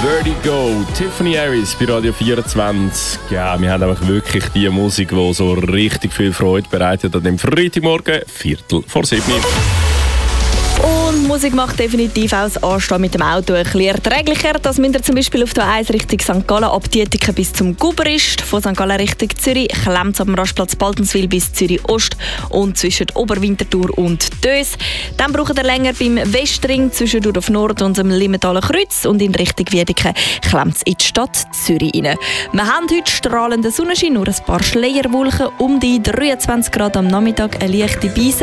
Vertigo, Tiffany Harris bei Radio 24. Ja, wir haben einfach wirklich die Musik, die so richtig viel Freude bereitet an dem Freitagmorgen, 6:45. Und Musik macht definitiv auch das Anstehen mit dem Auto ein bisschen erträglicher. Das müsst ihr zum Beispiel auf der 1 Richtung St. Gallen ab Dietiken bis zum Guberist, von St. Gallen Richtung Zürich, Klemz am Rastplatz Baltenswil bis Zürich Ost und zwischen Oberwinterthur und Dös. Dann braucht ihr länger beim Westring zwischen auf Nord und dem Limmentaler Kreuz und in Richtung Wiedeke Klemz in die Stadt Zürich rein. Wir haben heute strahlenden Sonnenschein, nur ein paar Schleierwolken, um die 23 Grad am Nachmittag, eine leichte Beise.